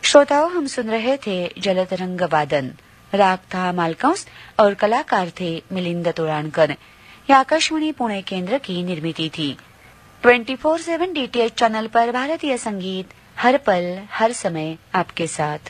श्रोताओं, हम सुन रहे थे जलतरंग वादन। राग था मालकंस और कलाकार थे मिलिंद तोराणकर। यह आकाशवाणी पुणे केंद्र की निर्मिति थी। 24/7 DTH चैनल पर भारतीय संगीत हर पल हर समय आपके साथ।